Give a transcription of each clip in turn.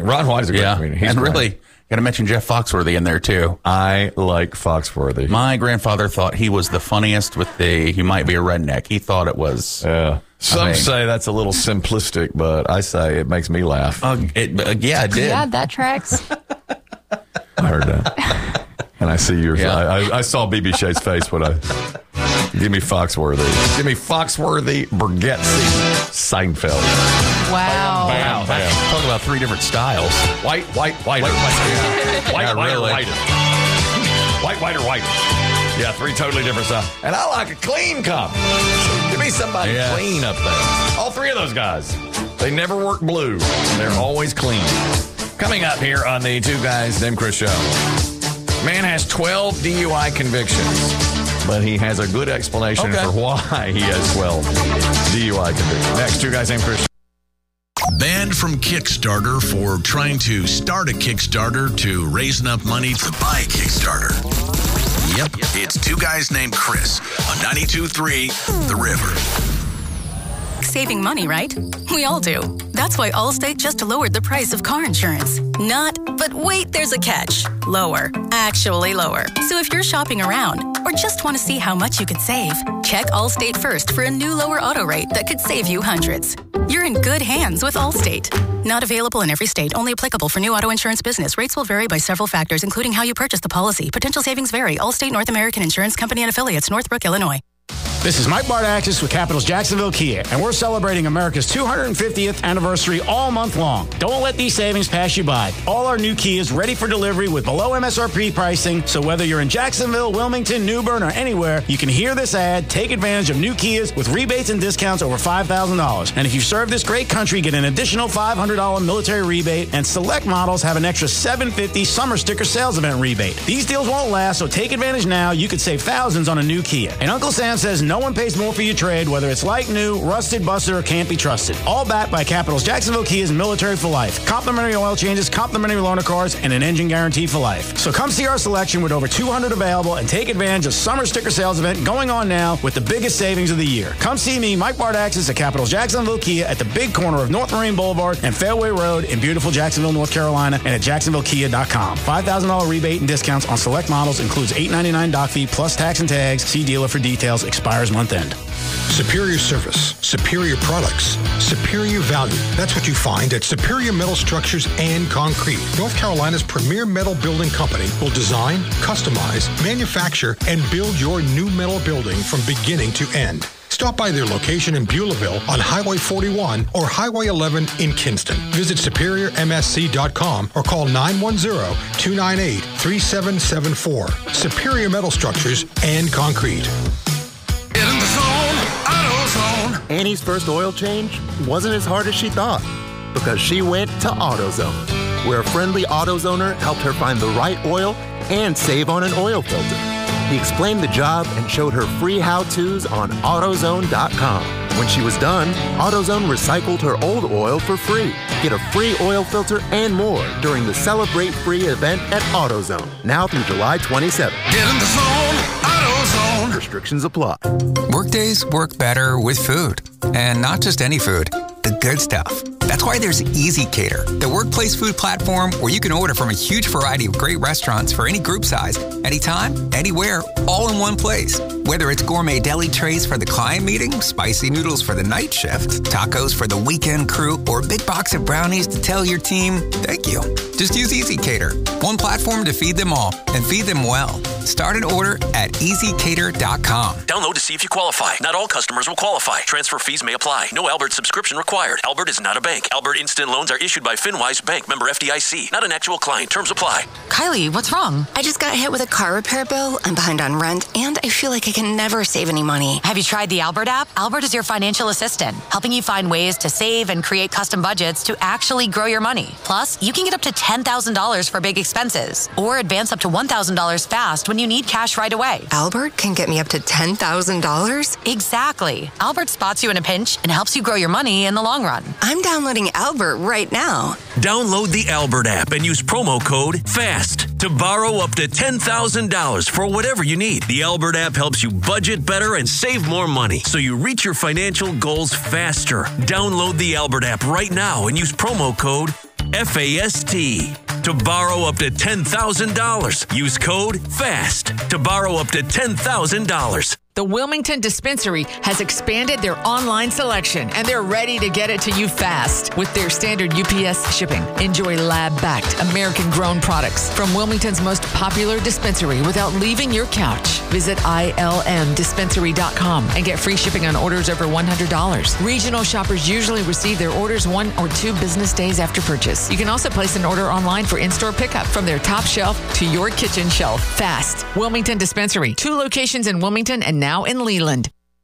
Ron White is a great comedian. He's great. Really, got to mention Jeff Foxworthy in there, too. I like Foxworthy. My grandfather thought he was the funniest with he might be a redneck. He thought it was. Yeah. Some say that's a little simplistic, but I say it makes me laugh. It did. Yeah, that tracks. I heard that. And I see yours. Yeah. I saw BB Shade's face when I... Give me Foxworthy. Give me Foxworthy, Bergetzi, Seinfeld. Wow. Wow. Talk about three different styles. White, whiter. White, whiter, whiter. Whiter, whiter. Yeah, three totally different styles. And I like a clean cop. Give me somebody clean up there. All three of those guys. They never work blue. They're always clean. Coming up here on the Two Guys Named Chris show. Man has 12 DUI convictions, but he has a good explanation for why he has 12 DUI convictions. Next, Two Guys Named Chris. Banned from Kickstarter for trying to start a Kickstarter to raise enough money to buy Kickstarter. Yep, it's Two Guys Named Chris on 92.3 The River. Saving money, right? We all do. That's why Allstate just lowered the price of car insurance. Not, but wait, there's a catch. Lower. Actually lower. So if you're shopping around or just want to see how much you could save, check Allstate first for a new lower auto rate that could save you hundreds. You're in good hands with Allstate. Not available in every state. Only applicable for new auto insurance business. Rates will vary by several factors, including how you purchase the policy. Potential savings vary. Allstate North American Insurance Company and Affiliates, Northbrook, Illinois. This is Mike Bardaxis with Capitals Jacksonville Kia, and we're celebrating America's 250th anniversary all month long. Don't let these savings pass you by. All our new Kias ready for delivery with below MSRP pricing, so whether you're in Jacksonville, Wilmington, New Bern, or anywhere, you can hear this ad, take advantage of new Kias with rebates and discounts over $5,000. And if you serve this great country, get an additional $500 military rebate, and select models have an extra $750 summer sticker sales event rebate. These deals won't last, so take advantage now. You could save thousands on a new Kia. And Uncle Sam says no one pays more for your trade, whether it's like new, rusted, busted, or can't be trusted. All backed by Capitals Jacksonville Kia's Military for Life. Complimentary oil changes, complimentary loaner cars, and an engine guarantee for life. So come see our selection with over 200 available and take advantage of summer sticker sales event going on now with the biggest savings of the year. Come see me, Mike Bardaxis, at Capitals Jacksonville Kia at the big corner of North Marine Boulevard and Fairway Road in beautiful Jacksonville, North Carolina, and at jacksonvillekia.com. $5,000 rebate and discounts on select models includes $899 dock fee plus tax and tags. See dealer for details. Expires month end. Superior service, superior products, superior value. That's what you find at Superior Metal Structures and Concrete. North Carolina's premier metal building company will design, customize, manufacture, and build your new metal building from beginning to end. Stop by their location in Beulahville on Highway 41 or Highway 11 in Kinston. Visit SuperiorMSC.com or call 910-298-3774. Superior Metal Structures and Concrete. In the zone, AutoZone. Annie's first oil change wasn't as hard as she thought because she went to AutoZone, where a friendly AutoZoner helped her find the right oil and save on an oil filter. He explained the job and showed her free how-tos on AutoZone.com. When she was done, AutoZone recycled her old oil for free. Get a free oil filter and more during the Celebrate Free event at AutoZone, now through July 27th. Get in the zone, AutoZone. Restrictions apply. Workdays work better with food. And not just any food, the good stuff. That's why there's Easy Cater, the workplace food platform where you can order from a huge variety of great restaurants for any group size, anytime, anywhere, all in one place. Whether it's gourmet deli trays for the client meeting, spicy noodles for the night shift, tacos for the weekend crew, or a big box of brownies to tell your team, thank you. Just use Easy Cater, one platform to feed them all and feed them well. Start an order at easycater.com. Download to see if you qualify. Not all customers will qualify. Transfer fees may apply. No Albert subscription required. Albert is not a bank. Albert Instant Loans are issued by FinWise Bank, member FDIC. Not an actual client. Terms apply. Kylie, what's wrong? I just got hit with a car repair bill. I'm behind on rent, and I feel like I can never save any money. Have you tried the Albert app? Albert is your financial assistant, helping you find ways to save and create custom budgets to actually grow your money. Plus, you can get up to $10,000 for big expenses, or advance up to $1,000 fast when you need cash right away. Albert can get me up to $10,000? Exactly. Albert spots you in a pinch and helps you grow your money in the long run. I'm downloading Albert right now. Download the Albert app and use promo code FAST to borrow up to $10,000 for whatever you need. The Albert app helps you budget better and save more money so you reach your financial goals faster. Download the Albert app right now and use promo code FAST. To borrow up to $10,000. Use code FAST to borrow up to $10,000. The Wilmington Dispensary has expanded their online selection, and they're ready to get it to you fast with their standard UPS shipping. Enjoy lab-backed, American-grown products from Wilmington's most popular dispensary without leaving your couch. Visit ilmdispensary.com and get free shipping on orders over $100. Regional shoppers usually receive their orders 1 or 2 business days after purchase. You can also place an order online for in-store pickup from their top shelf to your kitchen shelf. Fast. Wilmington Dispensary. 2 locations in Wilmington and now in Leland.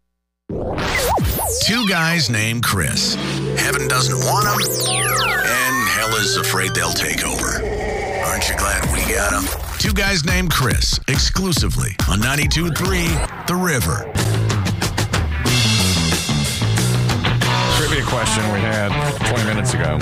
2 guys named Chris. Heaven doesn't want them, and hell is afraid they'll take over. Aren't you glad we got them? 2 guys named Chris, exclusively on 92.3 The River. Trivia question we had 20 minutes ago.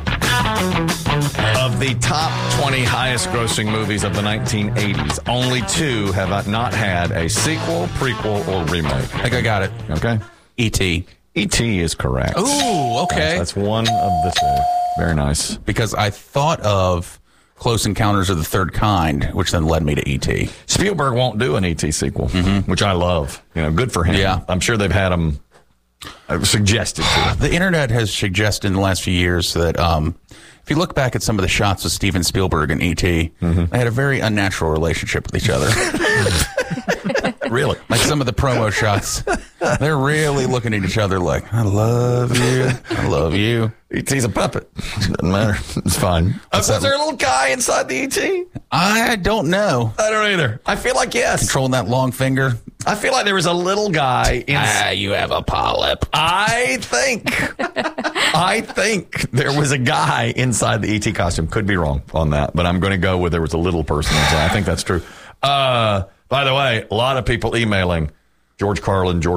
Of the top 20 highest grossing movies of the 1980s, only 2 have not had a sequel, prequel, or remake. I think I got it. Okay. E.T. E.T. is correct. Ooh, okay. That's one of the 2. Very nice. Because I thought of Close Encounters of the Third Kind, which then led me to E.T. Spielberg won't do an E.T. sequel, which I love. Good for him. Yeah. I'm sure they've had him suggested to. The internet has suggested in the last few years that if you look back at some of the shots of Steven Spielberg and E.T., they had a very unnatural relationship with each other. Really? Like some of the promo shots, they're really looking at each other like, I love you. I love you. E.T.'s a puppet. Doesn't matter. It's fine. Was there a little guy inside the E.T.? I don't know. I don't either. I feel like yes. Controlling that long finger. I feel like there was a little guy you have a polyp. I think there was a guy inside the E.T. costume. Could be wrong on that, but I'm going to go with there was a little person inside. I think that's true. By the way, a lot of people emailing George Carlin, yeah.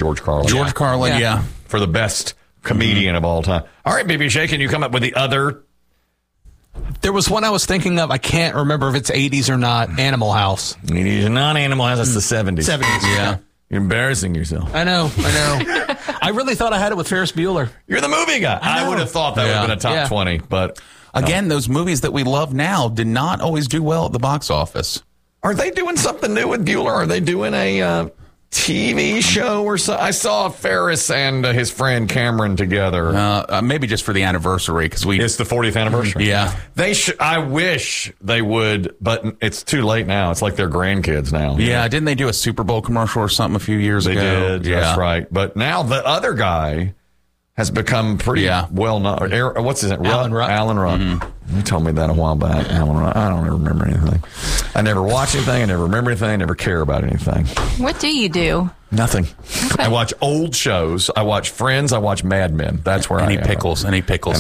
For the best comedian of all time. All right, BB, can you come up with the other? There was one I was thinking of. I can't remember if it's 80s or not. Animal House. It is not Animal House. That's the 70s. 70s. Yeah. You're embarrassing yourself. I know. I really thought I had it with Ferris Bueller. You're the movie guy. I would have thought that would have been a top 20, but again, those movies that we love now did not always do well at the box office. Are they doing something new with Bueller? Are they doing a TV show or so? I saw Ferris and his friend Cameron together. Maybe just for the anniversary because it's the 40th anniversary. Yeah, I wish they would, but it's too late now. It's like their grandkids now. Yeah, didn't they do a Super Bowl commercial or something a few years ago? They did. Yeah. That's right. But now the other guy has become pretty well known. What's his name? Alan Ruck. Alan Ruck. You told me that a while back. Alan Ruck. I don't remember anything. I never watch anything. I never remember anything. I never care about anything. What do you do? Nothing. Okay. I watch old shows. I watch Friends. I watch Mad Men. That's where Any pickles. I pickle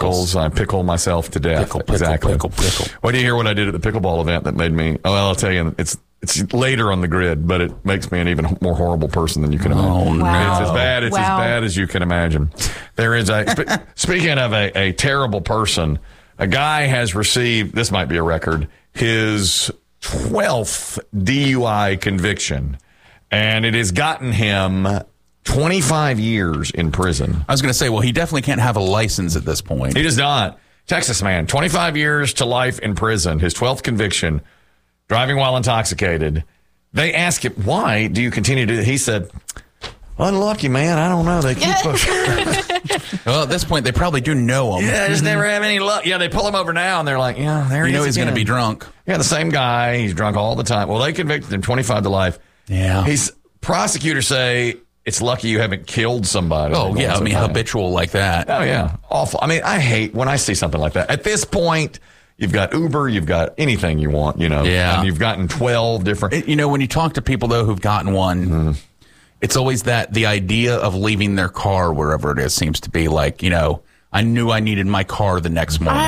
myself to death. Exactly. Pickle. What do you hear what I did at the pickleball event that made me? Oh, well, I'll tell you. It's later on the grid, but it makes me an even more horrible person than you can imagine. Oh, no. It's as bad. It's as bad as you can imagine. There is speaking of a terrible person, a guy has received, this might be a record, his 12th DUI conviction, and it has gotten him 25 years in prison. I was going to say, well, he definitely can't have a license at this point. He does not. Texas man, 25 years to life in prison, his 12th conviction, driving while intoxicated. They ask him, why do you continue to? He said, unlucky, man. I don't know. They keep Well, at this point, they probably do know him. Yeah, I just never have any luck. Yeah, they pull him over now, and they're like, yeah, there he is. You know he's going to be drunk. Yeah, the same guy. He's drunk all the time. Well, they convicted him 25 to life. Yeah. Prosecutors say it's lucky you haven't killed somebody. Oh, yeah. I mean, habitual like that. Oh, yeah. Awful. I mean, I hate when I see something like that. At this point, you've got Uber, you've got anything you want, Yeah. And you've gotten 12 different. When you talk to people, though, who've gotten one, it's always the idea of leaving their car wherever it is seems to be like, I knew I needed my car the next morning.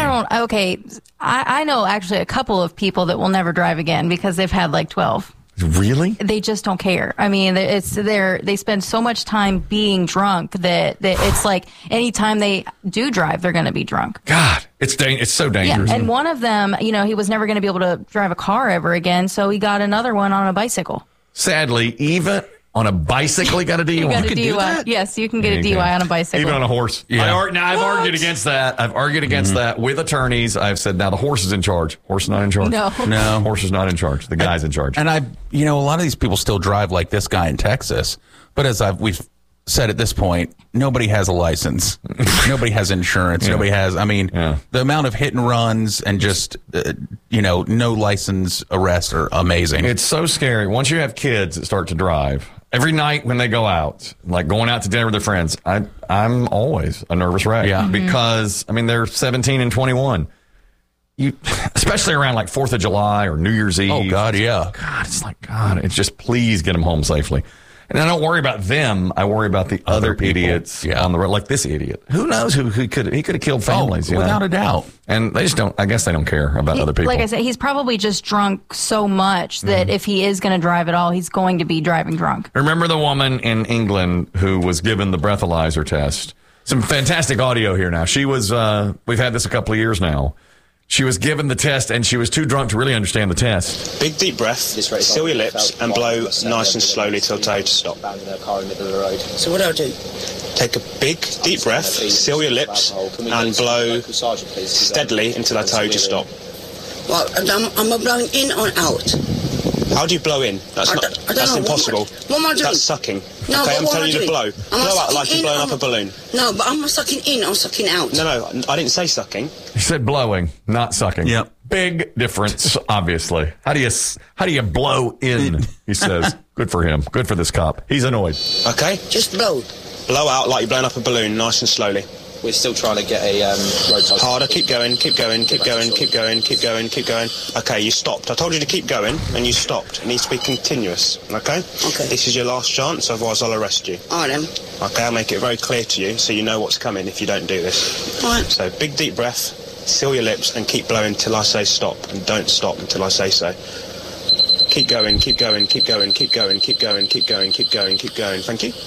I know actually a couple of people that will never drive again because they've had like 12. Really? They just don't care. I mean, they spend so much time being drunk that it's like anytime they do drive, they're going to be drunk. God, it's so dangerous. Yeah, and one of them, he was never going to be able to drive a car ever again, so he got another one on a bicycle. Sadly, On a bicycle, you got a DUI. You got a can DUI. do that? Yes, you can get a DUI on a bicycle. Even on a horse. Yeah. I've argued against that. I've argued against that with attorneys. I've said, now the horse is in charge. Horse is not in charge. No. Horse is not in charge. The guy's in charge. And a lot of these people still drive like this guy in Texas. But as we've said at this point, nobody has a license. Nobody has insurance. Yeah. Nobody has, the amount of hit and runs and just, no license arrests are amazing. It's so scary. Once you have kids that start to drive, every night when they go out, like going out to dinner with their friends, I'm always a nervous wreck. Yeah. Because, they're 17 and 21. Especially around like 4th of July or New Year's Eve. Oh, God, yeah. God, it's like, God, it's just please get them home safely. And I don't worry about them. I worry about the other idiots on the road, like this idiot. Who knows who he could have killed families? Without a doubt. And they just don't. I guess they don't care about other people. Like I said, he's probably just drunk so much that if he is going to drive at all, he's going to be driving drunk. Remember the woman in England who was given the breathalyzer test? Some fantastic audio here now. She was. We've had this a couple of years now. She was given the test, and she was too drunk to really understand the test. Big deep breath, seal your lips, and blow nice and slowly till tell you to stop. So what do I do? Take a big deep breath, seal your lips, and blow steadily until I tell you to stop. Well, I'm blowing in or out? How do you blow in? That's impossible. What am I doing? That's sucking. No, okay, but I'm what telling am I you to doing? blow. Blow out like you're blowing up a balloon. No, but I'm not sucking in, I'm sucking out. No, I didn't say sucking. He said blowing, not sucking. Yep. Big difference, obviously. How do you blow in? He says. Good for him. Good for this cop. He's annoyed. Okay. Just blow. Blow out like you're blowing up a balloon, nice and slowly. We're still trying to get a road toll. Harder, keep going, keep going, keep going, keep going, keep going, keep going. Okay, you stopped. I told you to keep going, and you stopped. It needs to be continuous, okay? Okay. This is your last chance, otherwise I'll arrest you. All right, then. Okay, I'll make it very clear to you so you know what's coming if you don't do this. All right. So, big deep breath, seal your lips, and keep blowing till I say stop, and don't stop until I say so. Keep going, keep going, keep going, keep going, keep going, keep going, keep going, keep going. Thank you.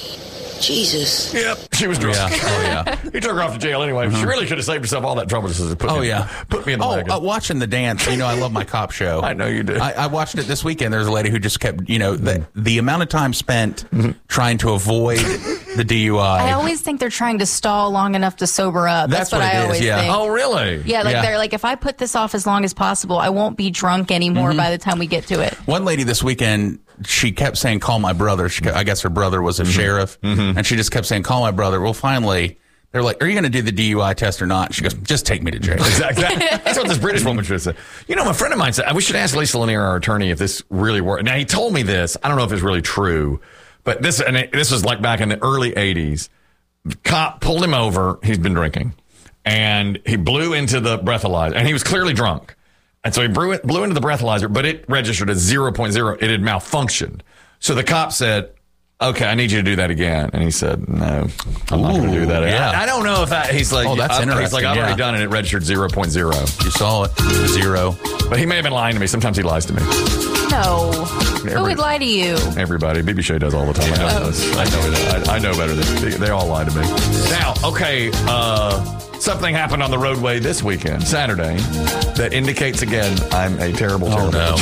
Jesus. Yep, she was drunk. Yeah. Oh, yeah. He took her off to jail anyway. She really could have saved herself all that trouble. Just put me in the wagon. Watching The Dance. I love my cop show. I know you do. I watched it this weekend. There's a lady who just kept, the amount of time spent trying to avoid the DUI. I always think they're trying to stall long enough to sober up. That's what I always think. Oh, really? Yeah, they're like, if I put this off as long as possible, I won't be drunk anymore by the time we get to it. One lady this weekend, she kept saying, call my brother. I guess her brother was a sheriff. And she just kept saying, call my brother. Well, finally, they're like, are you going to do the DUI test or not? She goes, just take me to jail. Exactly. That's what this British woman should have said. A friend of mine said, we should ask Lisa Lanier, our attorney, if this really worked. Now, he told me this. I don't know if it's really true. But this was like back in the early 80s. The cop pulled him over. He's been drinking. And he blew into the breathalyzer. And he was clearly drunk. And so he blew into the breathalyzer, but it registered as 0.0. It had malfunctioned. So the cop said, okay, I need you to do that again. And he said, no, I'm not going to do that again. Yeah. I don't know if that, he's like, that's interesting. He's like, I've already done it. It registered 0.0. You saw it. 0. But he may have been lying to me. Sometimes he lies to me. No. Who would lie to you? Everybody. BB Shea does all the time. I know this. I know better than they all lie to me. Now, okay, something happened on the roadway this weekend, Saturday, that indicates again I'm a terrible person. No.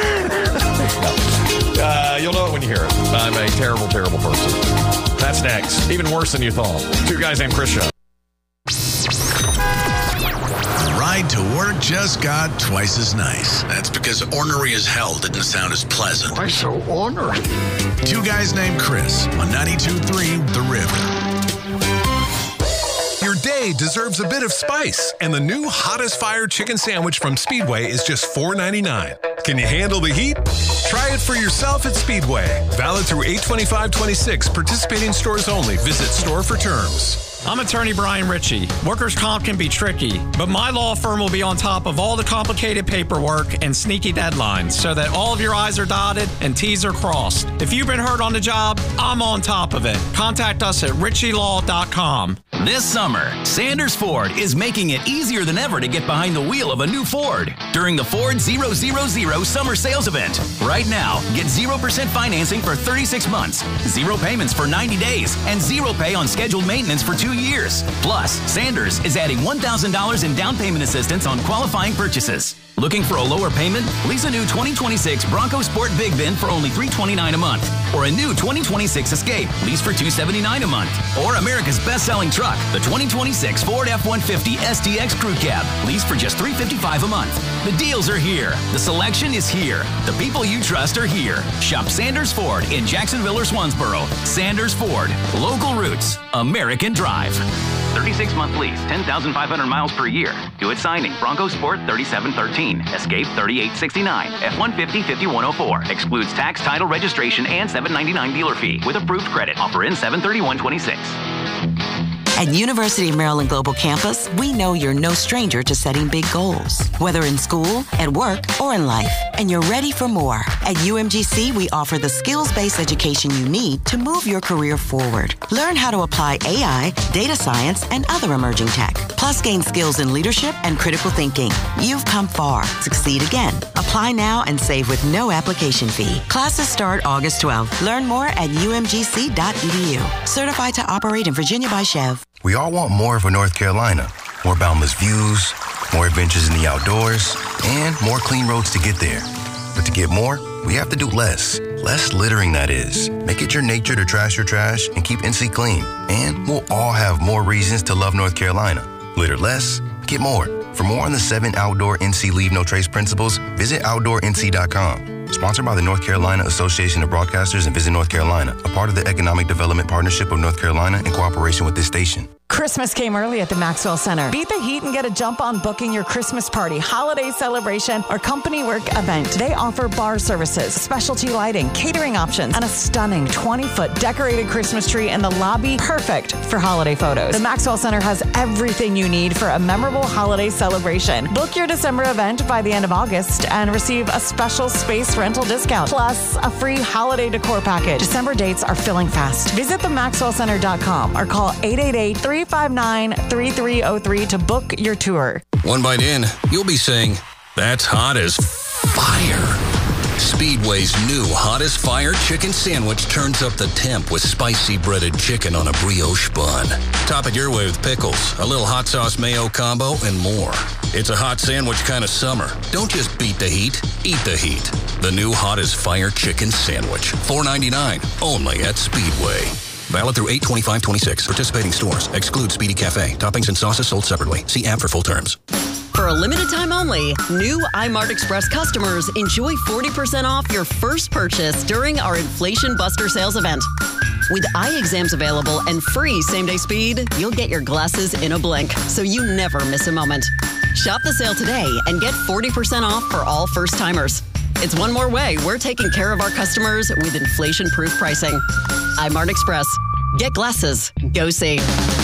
You'll know it when you hear it. I'm a terrible, terrible person. That's next. Even worse than you thought. Two guys named Chris Show. The ride to work just got twice as nice. That's because ornery as hell didn't sound as pleasant. Why so ornery? Two guys named Chris on 92.3 The River. Your day deserves a bit of spice, and the new hottest fire chicken sandwich from Speedway is just $4.99. Can you handle the heat? Try it for yourself at Speedway. Valid through 8/25/26. Participating stores only. Visit store for terms. I'm attorney Brian Ritchie. Workers' comp can be tricky, but my law firm will be on top of all the complicated paperwork and sneaky deadlines so that all of your I's are dotted and T's are crossed. If you've been hurt on the job, I'm on top of it. Contact us at ritchielaw.com. This summer, Sanders Ford is making it easier than ever to get behind the wheel of a new Ford during the Ford 000 Summer Sales Event. Right now, get 0% financing for 36 months, 0 payments for 90 days, and 0 pay on scheduled maintenance for 2 2 years. Plus, Sanders is adding $1,000 in down payment assistance on qualifying purchases. Looking for a lower payment? Lease a new 2026 Bronco Sport Big Bin for only $329 a month. Or a new 2026 Escape, lease for $279 a month. Or America's best-selling truck, the 2026 Ford F-150 STX Crew Cab, lease for just $355 a month. The deals are here. The selection is here. The people you trust are here. Shop Sanders Ford in Jacksonville or Swansboro. Sanders Ford. Local roots. American drive. 36-month lease, 10,500 miles per year. Do it signing. Bronco Sport 3713. Escape 3869. F-150 5104. Excludes tax, title, registration, and $799 dealer fee. With approved credit. Offer in 7/31/26. At University of Maryland Global Campus, we know you're no stranger to setting big goals, whether in school, at work, or in life, and you're ready for more. At UMGC, we offer the skills-based education you need to move your career forward. Learn how to apply AI, data science, and other emerging tech, plus gain skills in leadership and critical thinking. You've come far. Succeed again. Apply now and save with no application fee. Classes start August 12th. Learn more at umgc.edu. Certified to operate in Virginia by Chev. We all want more for North Carolina. More boundless views, more adventures in the outdoors, and more clean roads to get there. But to get more, we have to do less. Less littering, that is. Make it your nature to trash your trash and keep NC clean. And we'll all have more reasons to love North Carolina. Litter less, get more. For more on the 7 outdoor NC Leave No Trace principles, visit OutdoorNC.com. Sponsored by the North Carolina Association of Broadcasters and Visit North Carolina, a part of the Economic Development Partnership of North Carolina in cooperation with this station. Christmas came early at the Maxwell Center. Beat the heat and get a jump on booking your Christmas party, holiday celebration, or company work event. They offer bar services, specialty lighting, catering options, and a stunning 20-foot decorated Christmas tree in the lobby, perfect for holiday photos. The Maxwell Center has everything you need for a memorable holiday celebration. Book your December event by the end of August and receive a special space rental discount, plus a free holiday decor package. December dates are filling fast. Visit themaxwellcenter.com or call 888-359-3303 to book your tour. One bite in, you'll be saying, that's hot as fire. Speedway's new Hot as Fire chicken sandwich turns up the temp with spicy breaded chicken on a brioche bun. Top it your way with pickles, a little hot sauce mayo combo, and more. It's a hot sandwich kind of summer. Don't just beat the heat, eat the heat. The new Hot as Fire chicken sandwich, $4.99, only at Speedway. Valid through 8/25/26. Participating stores. Exclude Speedy Cafe. Toppings and sauces sold separately. See app for full terms. For a limited time only, new iMart Express customers enjoy 40% off your first purchase during our Inflation Buster sales event. With eye exams available and free same-day speed, you'll get your glasses in a blink, so you never miss a moment. Shop the sale today and get 40% off for all first-timers. It's one more way we're taking care of our customers with inflation-proof pricing. iMart Express. Get glasses. Go see.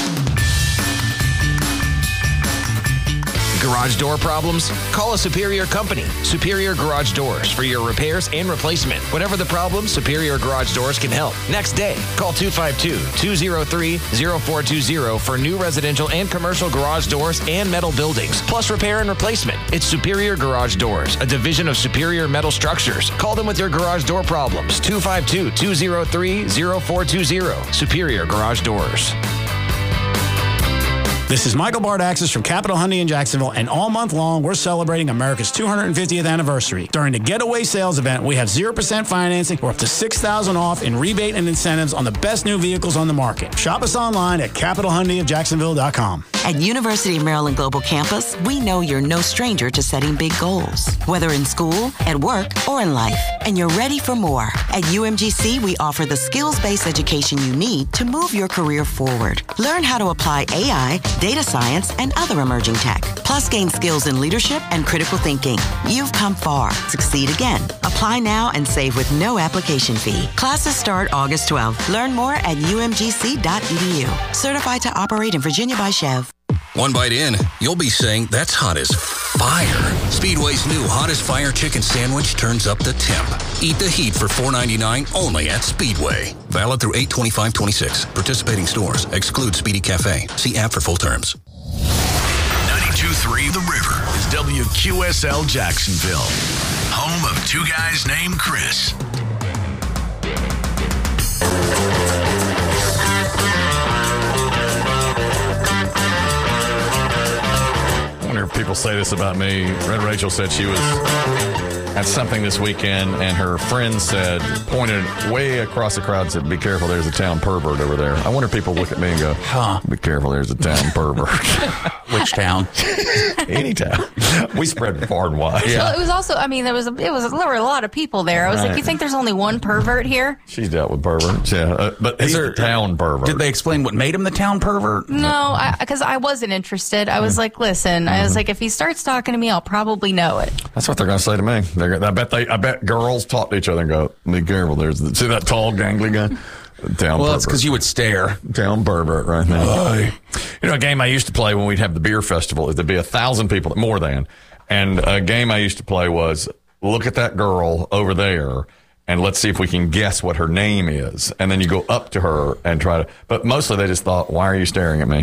Garage door problems? Call a Superior company. Superior Garage Doors for your repairs and replacement. Whatever the problem, Superior Garage Doors can help. Next day, call 252-203-0420 for new residential and commercial garage doors and metal buildings, plus repair and replacement. It's Superior Garage Doors, a division of Superior Metal Structures. Call them with your garage door problems. 252-203-0420. Superior Garage Doors. This is Michael Bardaxis from Capital Hyundai in Jacksonville, and all month long, we're celebrating America's 250th anniversary. During the Getaway Sales event, we have 0% financing or up to $6,000 off in rebate and incentives on the best new vehicles on the market. Shop us online at capitalhyundaiofjacksonville.com. At University of Maryland Global Campus, we know you're no stranger to setting big goals, whether in school, at work, or in life, and you're ready for more. At UMGC, we offer the skills-based education you need to move your career forward. Learn how to apply AI, data science, and other emerging tech, plus gain skills in leadership and critical thinking. You've come far. Succeed again. Apply now and save with no application fee. Classes start August 12th. Learn more at umgc.edu. Certified to operate in Virginia by Chev. One bite in, you'll be saying, that's hot as fire. Speedway's new Hot as Fire chicken sandwich turns up the temp. Eat the heat for $4.99 only at Speedway. Valid through 8/25/26. Participating stores. Exclude Speedy Cafe. See app for full terms. 92.3 The River is WQSL Jacksonville. Home of two guys named Chris. people say this about me. Red Rachel said she was at something this weekend, and her friend pointed way across the crowd and said, "Be careful, there's a town pervert over there." I wonder if people look at me and go, "Be careful, there's a town pervert." Which town? Any town. We spread far and wide. Well, it was also, I mean, there were a lot of people there. I was like, you think there's only one pervert here? She's dealt with perverts, yeah. But he's the town pervert. Did they explain what made him the town pervert? No, because I wasn't interested. I was like, listen, I was like, if he starts talking to me, I'll probably know it. That's what they're going to say to me. I bet girls talk to each other and go, "Be careful, see that tall, gangly guy?" Town well, it's because you would stare. Town pervert right now. You know, a game I used to play when we'd have the beer festival is there'd be 1,000 people, more than. And a game I used to play was, look at that girl over there, and let's see if we can guess what her name is. And then you go up to her and try to, but mostly they just thought, why are you staring at me?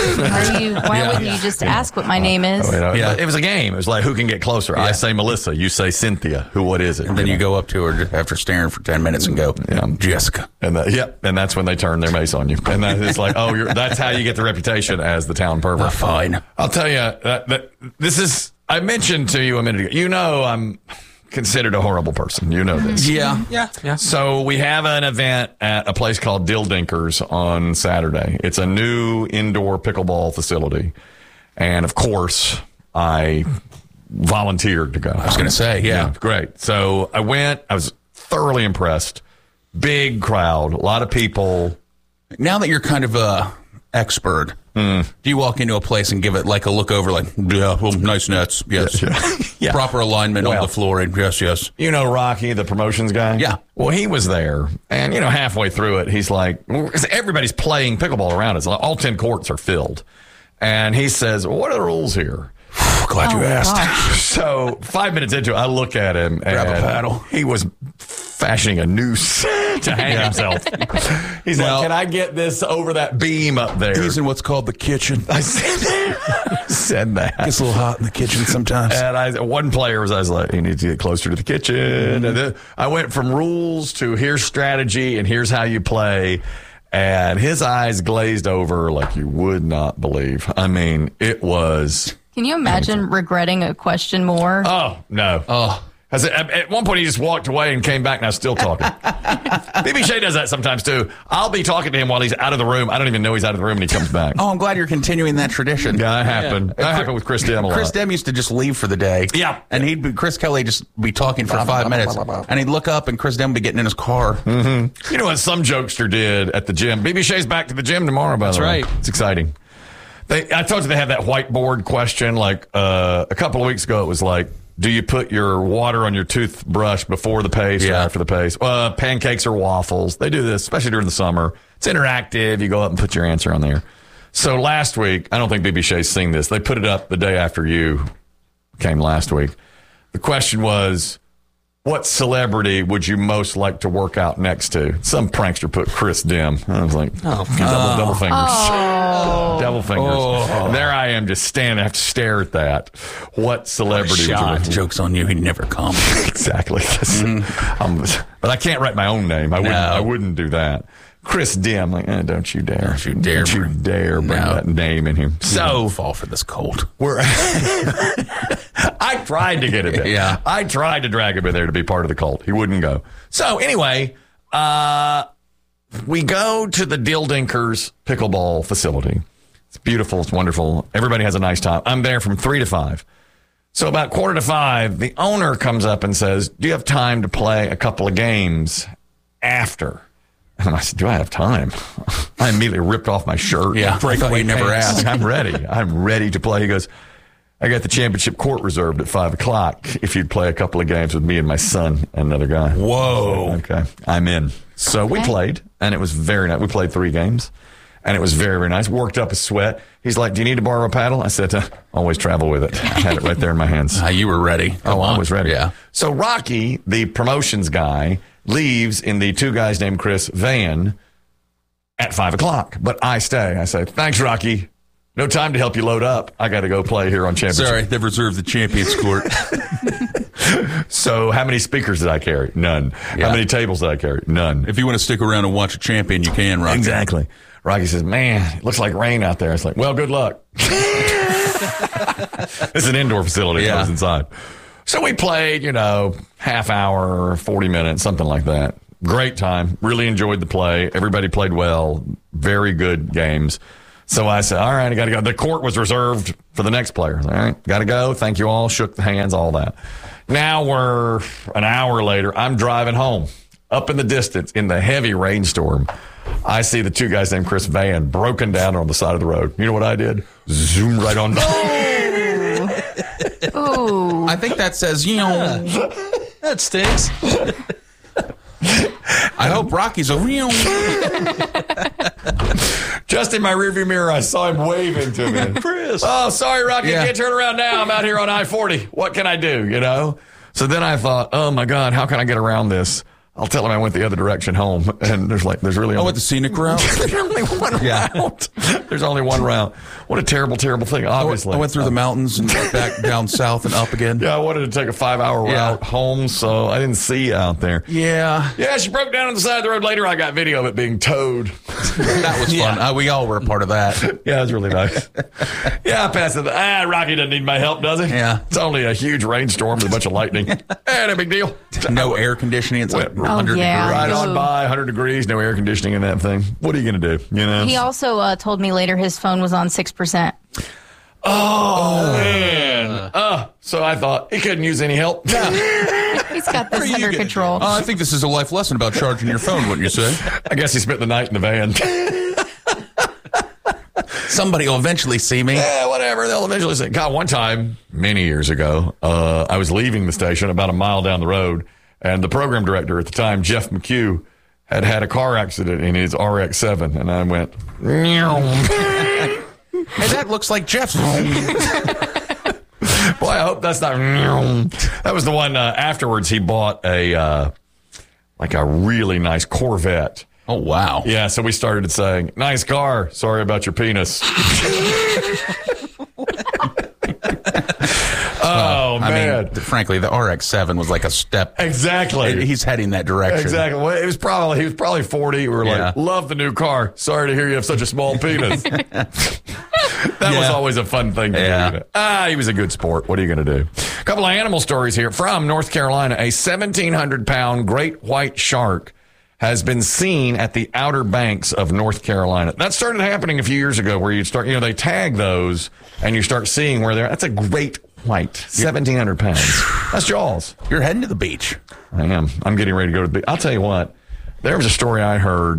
Why wouldn't you just ask what my name is? Yeah, it was a game. It was like, who can get closer? Yeah. I say Melissa. You say Cynthia. What is it? And then you go up to her after staring for 10 minutes and go, Jessica. And and that's when they turn their mace on you. And it's like, that's how you get the reputation as the town pervert. Fine. I'll tell you, this is, I mentioned to you a minute ago, you know I'm considered a horrible person. You know this. Yeah. So we have an event at a place called Dildinkers on Saturday. It's a new indoor pickleball facility. And, of course, I volunteered to go. I was going to say, yeah. Great. So I went. I was thoroughly impressed. Big crowd. A lot of people. Now that you're kind of a expert, do you walk into a place and give it like a look over, like, yeah, well, nice nets, yes. Yeah. Proper alignment on the floor, and yes. You know Rocky, the promotions guy? Yeah. Well, he was there, and, halfway through it, he's like, everybody's playing pickleball around us. All 10 courts are filled. And he says, what are the rules here? Glad you asked. Gosh. So 5 minutes into it, I look at him, grab a paddle. He was fashioning a noose to hang himself. He's like, can I get this over that beam up there? He's in what's called the kitchen. I said that. Gets a little hot in the kitchen sometimes. And one player I was like, you need to get closer to the kitchen. And then I went from rules to here's strategy and here's how you play. And his eyes glazed over like you would not believe. I mean, it was... Can you imagine regretting a question more? Oh, no. Oh. At one point, he just walked away and came back, and I was still talking. BB Shea does that sometimes, too. I'll be talking to him while he's out of the room. I don't even know he's out of the room, and he comes back. Oh, I'm glad you're continuing that tradition. Yeah, that happened. That happened with Chris Dem a lot. Chris Dem used to just leave for the day. Yeah. And Chris Kelly just be talking for 5 minutes, and he'd look up, and Chris Dem would be getting in his car. Mm-hmm. You know what some jokester did at the gym? BB Shea's back to the gym tomorrow, by the way. That's right. It's exciting. I told you they had that whiteboard question. Like a couple of weeks ago, it was like, do you put your water on your toothbrush before the paste or after the paste? Pancakes or waffles. They do this, especially during the summer. It's interactive. You go up and put your answer on there. So last week, I don't think BB Shea's seen this. They put it up the day after you came last week. The question was, what celebrity would you most like to work out next to? Some prankster put Chris Dem. I was like, double fingers. Oh. Double fingers. Oh. There I am just standing. I have to stare at that. What celebrity would you Joke's on you. He'd never come. Exactly. But I can't write my own name. I wouldn't do that. Chris Dem, like, don't you dare. Don't you dare bring that name in here. So, fall for this cult. I tried to get him in. Yeah. I tried to drag him in there to be part of the cult. He wouldn't go. So, anyway, we go to the Dildinkers pickleball facility. It's beautiful. It's wonderful. Everybody has a nice time. I'm there from 3 to 5. So, about 4:45, the owner comes up and says, do you have time to play a couple of games after? And I said, do I have time? I immediately ripped off my shirt. Yeah, breakaway never asked. I'm ready. I'm ready to play. He goes, I got the championship court reserved at 5 o'clock if you'd play a couple of games with me and my son and another guy. Whoa. Okay, I'm in. So we played, and it was very nice. We played 3 games, and it was very, very nice. Worked up a sweat. He's like, do you need to borrow a paddle? I said, always travel with it. I had it right there in my hands. You were ready. I was ready. Yeah. So Rocky, the promotions guy, leaves in the 2 guys named Chris van at 5 o'clock. But I stay. I say, thanks, Rocky. No time to help you load up. I got to go play here on championship. Sorry, they've reserved the champions court. So how many speakers did I carry? None. Yeah. How many tables did I carry? None. If you want to stick around and watch a champion, you can, Rocky. Exactly. Rocky says, man, it looks like rain out there. It's like, well, good luck. It's an indoor facility. It goes inside. So we played, half hour, 40 minutes, something like that. Great time. Really enjoyed the play. Everybody played well. Very good games. So I said, all right, I got to go. The court was reserved for the next player. All right, got to go. Thank you all. Shook the hands, all that. Now we're an hour later. I'm driving home. Up in the distance, in the heavy rainstorm, I see the two guys named Chris Van broken down on the side of the road. You know what I did? Zoom right on. Ooh. I think that says, that stinks. I hope Rocky's a real. Just in my rearview mirror, I saw him waving to me. Chris. Oh, sorry, Rocky. Can't turn around now. I'm out here on I-40. What can I do, So then I thought, oh, my God, how can I get around this? I'll tell him I went the other direction home. And there's really only... with the scenic route? There's only one route. There's only one route. What a terrible, terrible thing, obviously. I went through the mountains and back down south and up again. Yeah, I wanted to take a 5-hour route home, so I didn't see you out there. Yeah. Yeah, she broke down on the side of the road. Later, I got video of it being towed. That was fun. We all were a part of that. Yeah, it was really nice. I passed it. Rocky doesn't need my help, does he? Yeah. It's only a huge rainstorm with a bunch of lightning. No big deal. No air conditioning. It's like 100 degrees. Right on by 100 degrees, no air conditioning in that thing. What are you going to do? He also told me later his phone was on 6%. Oh, man. So I thought he couldn't use any help. He's got this under control. I think this is a life lesson about charging your phone, wouldn't you say? I guess he spent the night in the van. Somebody will eventually see me. Yeah, whatever. They'll eventually see. God, one time, many years ago, I was leaving the station about a mile down the road, and the program director at the time, Jeff McHugh, had a car accident in his RX-7, and I went, Hey, that looks like Jeff's. Boy, I hope that's not. That was the one afterwards he bought a really nice Corvette. Oh, wow. Yeah, so we started saying, nice car. Sorry about your penis. Oh, man. I mean, frankly, the RX-7 was like a step. Exactly. He's heading that direction. Exactly. Well, he was probably 40. We were like, love the new car. Sorry to hear you have such a small penis. That was always a fun thing to do. He was a good sport. What are you going to do? A couple of animal stories here from North Carolina. A 1,700-pound great white shark has been seen at the Outer Banks of North Carolina. That started happening a few years ago where you start, they tag those and you start seeing where they're. That's a great white, 1,700 pounds. That's Jaws. You're heading to the beach. I am. I'm getting ready to go to the beach. I'll tell you what. There was a story I heard.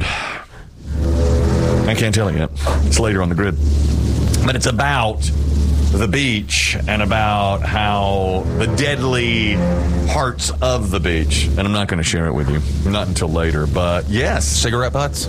I can't tell it yet. It's later on the grid. But it's about the beach and about how the deadly parts of the beach. And I'm not going to share it with you. Not until later. But yes. Cigarette butts?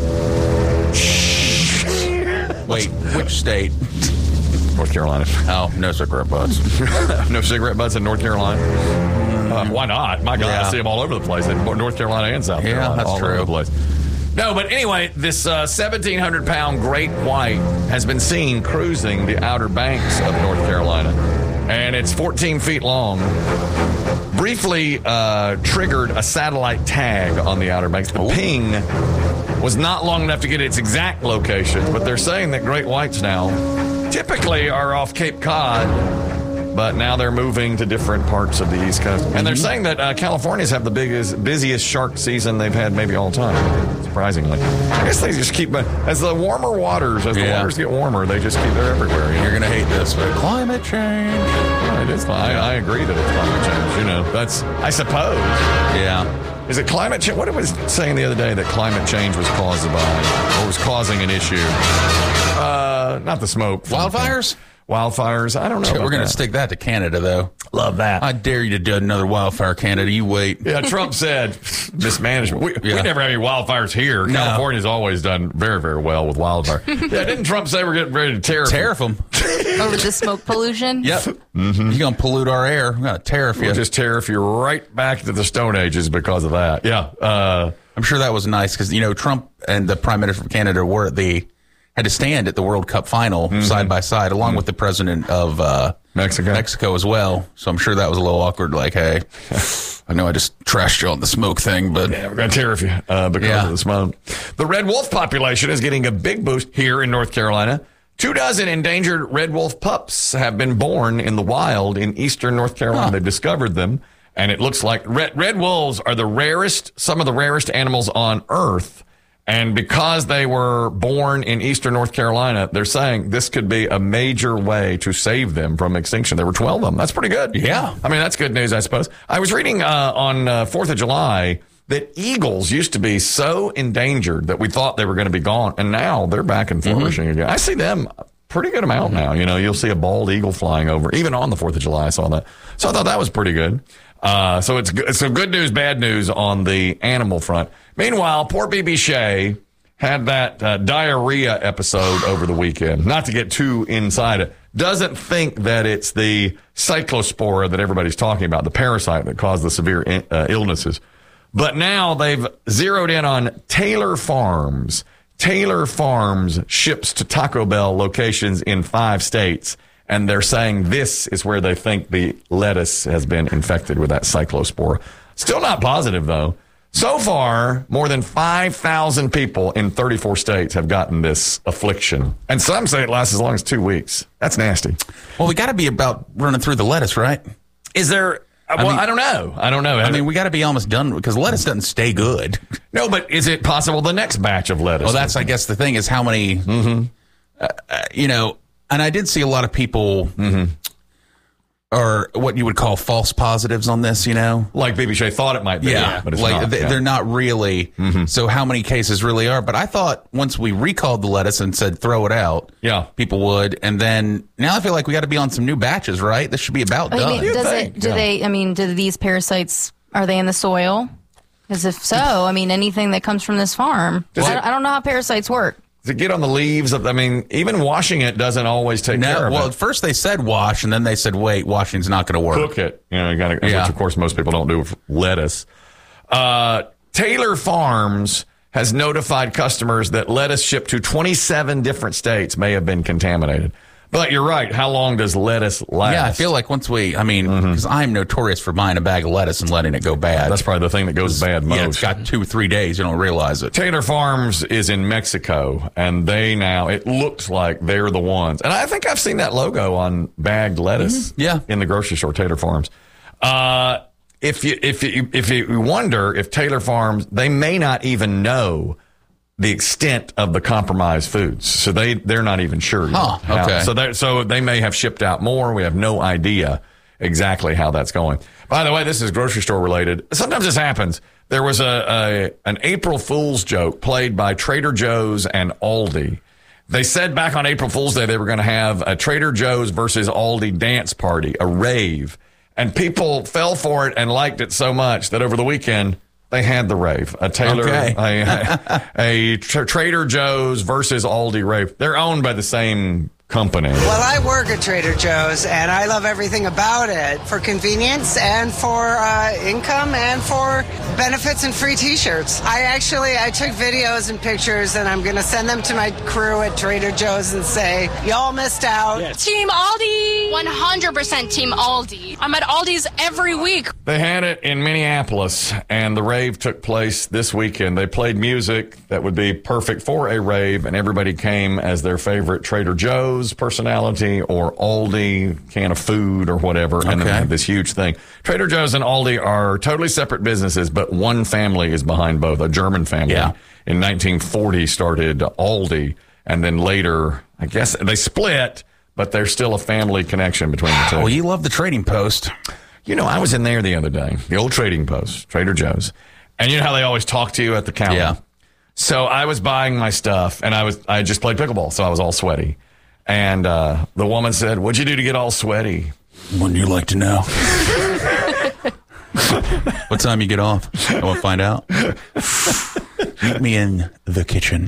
Wait, which state? North Carolina. Oh, no cigarette butts. No cigarette butts in North Carolina? Why not? My God, I see them all over the place in North Carolina and South Carolina. Yeah, that's all true. over the place. No, but anyway, this 1,700-pound great white has been seen cruising the Outer Banks of North Carolina. And it's 14 feet long. Briefly triggered a satellite tag on the Outer Banks. The ping was not long enough to get its exact location, but they're saying that great whites now typically are off Cape Cod, but now they're moving to different parts of the East Coast. And they're saying that Californians have the busiest shark season they've had maybe all time, surprisingly. I guess they just keep, as the warmer waters, as the waters get warmer, they just keep, they're everywhere. You're going to hate this, but climate change. Yeah, it is. I agree that it's climate change. That's, I suppose. Yeah. Is it climate change? What was saying the other day that climate change was caused by, or was causing an issue? Not the smoke. Wildfires? Wildfires. I don't know. We're going to stick that to Canada, though. Love that. I dare you to do another wildfire, Canada. You wait. Yeah, Trump said mismanagement. We never have any wildfires here. No. California's always done very, very well with wildfire. Didn't Trump say we're getting ready to tariff them? Over the smoke pollution? Yep. Mm-hmm. You're going to pollute our air. We're going to tariff you. We'll just tariff you right back to the Stone Ages because of that. Yeah. I'm sure that was nice because, Trump and the Prime Minister of Canada had to stand at the World Cup final side by side, along with the president of Mexico as well. So I'm sure that was a little awkward. Like, hey, I know I just trashed you on the smoke thing, but we're going to tariff you because of the smoke. The red wolf population is getting a big boost here in North Carolina. 24 endangered red wolf pups have been born in the wild in eastern North Carolina. They've discovered them, and it looks like red wolves are some of the rarest animals on Earth. And because they were born in eastern North Carolina, they're saying this could be a major way to save them from extinction. There were 12 of them. That's pretty good. Yeah. I mean, that's good news, I suppose. I was reading on 4th of July that eagles used to be so endangered that we thought they were going to be gone, and now they're back and flourishing again. I see them a pretty good amount now. You know, you'll see a bald eagle flying over. Even on the 4th of July, I saw that. So I thought that was pretty good. So it's some good news, bad news on the animal front. Meanwhile, poor BB Shea had that diarrhea episode over the weekend. Not to get too inside it. Doesn't think that it's the cyclospora that everybody's talking about, the parasite that caused the severe illnesses. But now they've zeroed in on Taylor Farms. Taylor Farms ships to Taco Bell locations in 5 states. And they're saying this is where they think the lettuce has been infected with that cyclospora. Still not positive, though. So far, more than 5,000 people in 34 states have gotten this affliction. And some say it lasts as long as 2 weeks. That's nasty. Well, we got to be about running through the lettuce, right? Is there... Well, I don't know. I mean, we got to be almost done because lettuce doesn't stay good. No, but is it possible the next batch of lettuce? Well, that's, I guess, the thing is how many, you know, and I did see a lot of people or what you would call false positives on this, you know? Like BB Shea thought it might be. Yeah, but it's like not. They're not really. So how many cases really are? But I thought once we recalled the lettuce and said throw it out, people would. And then now I feel like we got to be on some new batches, right? This should be about done. Do these parasites, are they in the soil? Because if so, I mean, anything that comes from this farm, I don't know how parasites work. To get on the leaves of, I mean, even washing it doesn't always take care of it. Well, at first they said wash, and then they said, wait, washing's not going to work. Cook it. You know, you got to, which of course most people don't do with lettuce. Taylor Farms has notified customers that lettuce shipped to 27 different states may have been contaminated. But you're right. How long does lettuce last? Yeah, I feel like once because I'm notorious for buying a bag of lettuce and letting it go bad. That's probably the thing that goes bad most. Yeah, it's got 2 or 3 days. You don't realize it. Taylor Farms is in Mexico, and it looks like they're the ones. And I think I've seen that logo on bagged lettuce in the grocery store, Taylor Farms. If you wonder if Taylor Farms, they may not even know the extent of the compromised foods. So they're not even sure. Okay. So they may have shipped out more. We have no idea exactly how that's going. By the way, this is grocery store related. Sometimes this happens. There was an April Fool's joke played by Trader Joe's and Aldi. They said back on April Fool's Day they were going to have a Trader Joe's versus Aldi dance party, a rave. And people fell for it and liked it so much that over the weekend, they had the rave. A Trader Joe's versus Aldi rave. They're owned by the same company. Well, I work at Trader Joe's, and I love everything about it for convenience and for income and for benefits and free T-shirts. I took videos and pictures, and I'm going to send them to my crew at Trader Joe's and say, y'all missed out. Yes. Team Aldi. 100% Team Aldi. I'm at Aldi's every week. They had it in Minneapolis, and the rave took place this weekend. They played music that would be perfect for a rave, and everybody came as their favorite Trader Joe's personality or Aldi can of food or whatever, and then they have this huge thing. Trader Joe's and Aldi are totally separate businesses, but one family is behind both, a German family. In 1940 started Aldi, and then later, I guess, they split, but there's still a family connection between the two. Well, you love the Trading Post. You know, I was in there the other day, the old Trading Post, Trader Joe's, and you know how they always talk to you at the counter? Yeah. So I was buying my stuff, and I just played pickleball, so I was all sweaty. And the woman said, "What'd you do to get all sweaty?" Wouldn't you like to know? What time you get off? I want to find out. Meet me in the kitchen.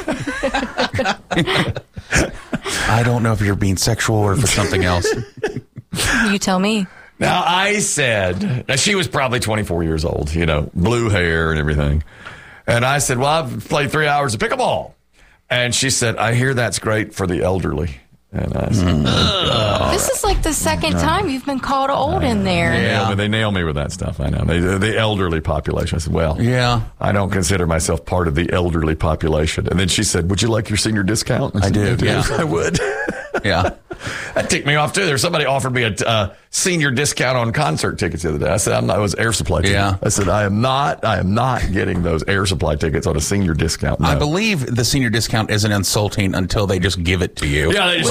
I don't know if you're being sexual or for something else. You tell me. Now, I said, she was probably 24 years old, you know, blue hair and everything. And I said, well, I've played 3 hours of pickleball. And she said, I hear that's great for the elderly. And I said, This is like the second time you've been called old in there. They nail me with that stuff. I know. The elderly population. I said, well, I don't consider myself part of the elderly population. And then she said, would you like your senior discount? I did. Yeah. I would. Yeah. That ticked me off, too. There's somebody offered me a senior discount on concert tickets the other day. I said, it was Air Supply tickets. Yeah. I said, I am not getting those Air Supply tickets on a senior discount. No. I believe the senior discount isn't insulting until they just give it to you. Yeah, they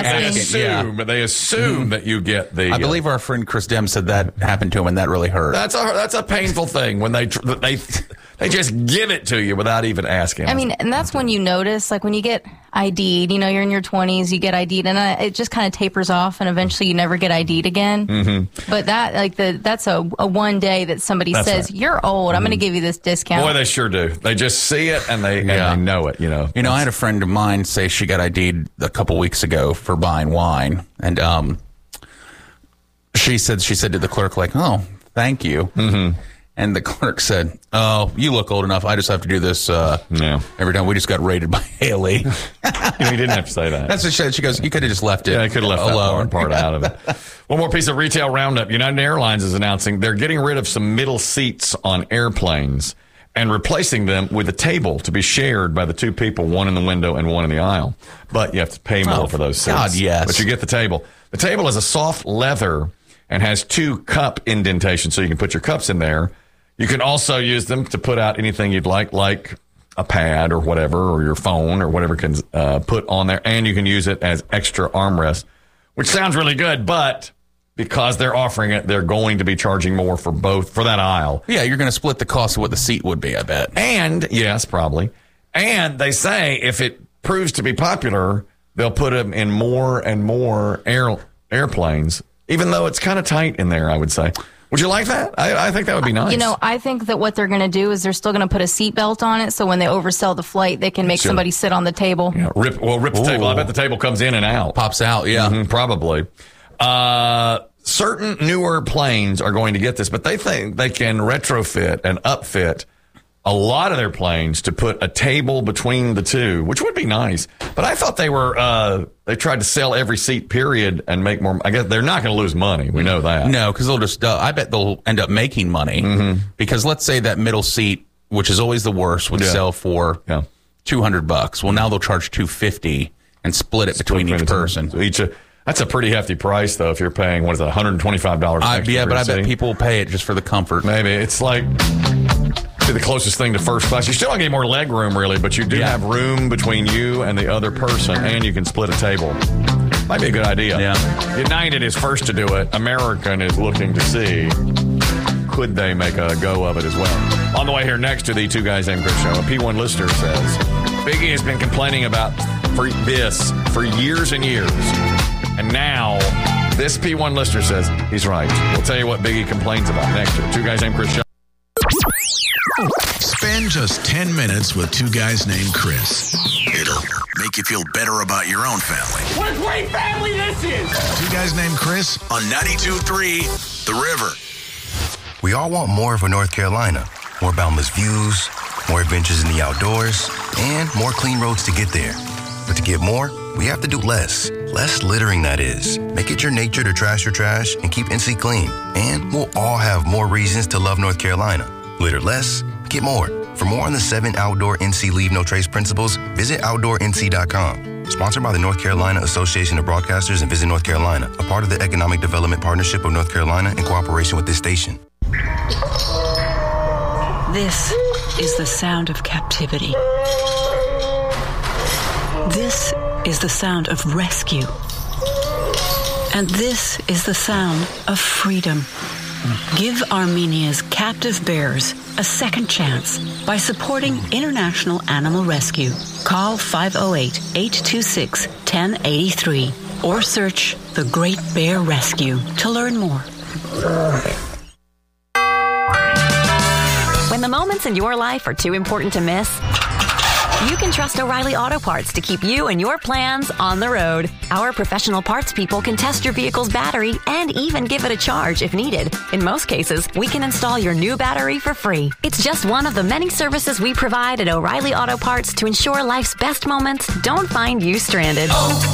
assume that you get the... I believe our friend Chris Dem said that happened to him, and that really hurt. That's a painful thing when they just give it to you without even asking. I mean, and that's when you notice, like when you get ID'd, you're in your 20s, you get ID'd, and it just kind of tapers off, and eventually you never get ID'd again. Mm-hmm. But that's a one day that somebody says, you're old, I'm going to give you this discount. Boy, they sure do. They just see it, and they know it, I had a friend of mine say she got ID'd a couple weeks ago for buying wine, and she said to the clerk, like, oh, thank you. Mm-hmm. And the clerk said, oh, you look old enough. I just have to do this every time. We just got rated by Haley. You didn't have to say that. That's what she said. She goes, you could have just left it I could have left alone. that part out of it. One more piece of retail roundup. United Airlines is announcing they're getting rid of some middle seats on airplanes and replacing them with a table to be shared by the two people, one in the window and one in the aisle. But you have to pay more for those seats. God, yes. But you get the table. The table is a soft leather and has 2 cup indentations, so you can put your cups in there. You can also use them to put out anything you'd like a pad or whatever, or your phone or whatever can put on there. And you can use it as extra armrest, which sounds really good, but because they're offering it, they're going to be charging more for that aisle. Yeah, you're going to split the cost of what the seat would be, I bet. And, yes, probably. And they say if it proves to be popular, they'll put them in more and more airplanes, even though it's kind of tight in there, I would say. Would you like that? I think that would be nice. I think that what they're going to do is they're still going to put a seatbelt on it, so when they oversell the flight, they can make somebody sit on the table. Yeah, rip the table. I bet the table comes in and out. Pops out, yeah. Mm-hmm, probably. Certain newer planes are going to get this, but they think they can retrofit and upfit a lot of their planes to put a table between the two, which would be nice. But I thought they tried to sell every seat, period, and make more. I guess they're not going to lose money. We know that. No, because they'll just, I bet they'll end up making money. Mm-hmm. Because let's say that middle seat, which is always the worst, would sell for $200. Well, now they'll charge $250 and split it between each person. So that's a pretty hefty price, though, if you're paying, what is it, $125 extra. Yeah, but I bet people will pay it just for the comfort. Maybe. It's like the closest thing to first class. You still don't get any more leg room, really, but you do have room between you and the other person, and you can split a table. Might be a good idea. Yeah. United is first to do it. American is looking to see, could they make a go of it as well. On the way here next to the Two Guys Named Chris show, a P1 listener says, Biggie has been complaining about this for years and years. And now, this P1 listener says he's right. We'll tell you what Biggie complains about next to the Two Guys Named Chris show. Spend just 10 minutes with Two Guys Named Chris. It'll make you feel better about your own family. What a great family this is! Two Guys Named Chris on 92.3 The River. We all want more of a North Carolina. More boundless views, more adventures in the outdoors, and more clean roads to get there. But to get more, we have to do less. Less littering, that is. Make it your nature to trash your trash and keep NC clean. And we'll all have more reasons to love North Carolina. Litter less, get more. For more on the 7 outdoor NC Leave No Trace principles, visit OutdoorNC.com. Sponsored by the North Carolina Association of Broadcasters and Visit North Carolina, a part of the Economic Development Partnership of North Carolina in cooperation with this station. This is the sound of captivity. This is the sound of rescue. And this is the sound of freedom. Give Armenia's captive bears a second chance by supporting International Animal Rescue. Call 508-826-1083 or search The Great Bear Rescue to learn more. When the moments in your life are too important to miss, you can trust O'Reilly Auto Parts to keep you and your plans on the road. Our professional parts people can test your vehicle's battery and even give it a charge if needed. In most cases, we can install your new battery for free. It's just one of the many services we provide at O'Reilly Auto Parts to ensure life's best moments don't find you stranded.